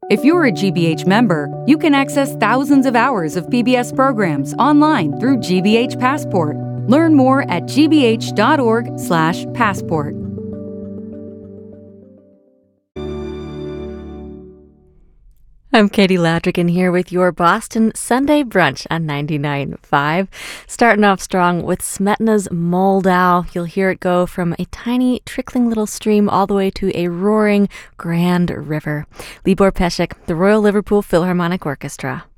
If you're a GBH member, you can access thousands of hours of PBS programs online through GBH Passport. Learn more at gbh.org/passport. I'm Katie Ladrigan here with your Boston Sunday Brunch on 99.5. Starting off strong with Smetana's Moldau. You'll hear it go from a tiny trickling little stream all the way to a roaring grand river. Libor Pesek, the Royal Liverpool Philharmonic Orchestra.